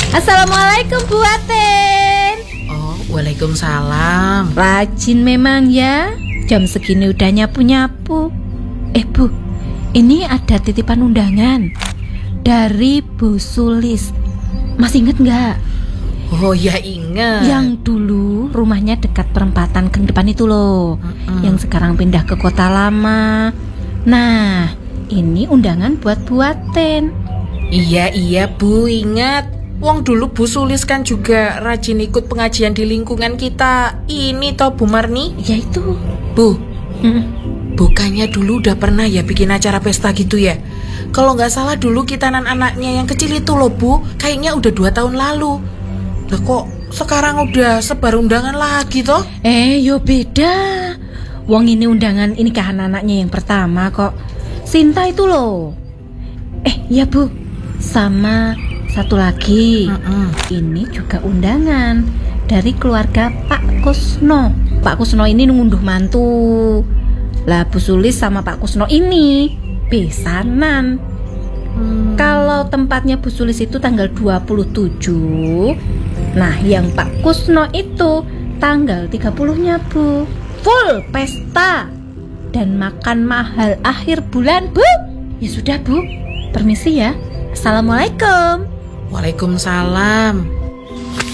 Assalamualaikum Bu Aten. Oh, waalaikumsalam. Rajin memang ya. Jam segini udah nyapu-nyapu. Bu, ini ada titipan undangan dari Bu Sulis. Masih inget nggak? Oh ya, ingat. Yang dulu rumahnya dekat perempatan ke depan itu loh. Yang sekarang pindah ke kota lama. Nah, ini undangan buat Bu Aten. Iya Bu, ingat. Wong dulu Bu Sulis kan juga rajin ikut pengajian di lingkungan kita. Ini toh Bu Marni? Ya itu. Bu, bukannya dulu udah pernah ya bikin acara pesta gitu ya? Kalau nggak salah dulu kita anak-anaknya yang kecil itu loh Bu, kayaknya udah 2 tahun lalu. Lah kok sekarang udah sebar undangan lagi toh? Yo beda. Wong ini undangan ini ke anak-anaknya yang pertama kok. Sinta itu loh. Ya Bu, sama satu lagi. Ini juga undangan dari keluarga Pak Kusno. Pak Kusno ini ngunduh mantu. Lah Bu Sulis sama Pak Kusno ini besanan. Kalau tempatnya Bu Sulis itu tanggal 27. Nah, yang Pak Kusno itu tanggal 30-nya Bu. Full pesta dan makan mahal akhir bulan Bu. Ya sudah Bu, permisi ya. Assalamualaikum. Waalaikumsalam.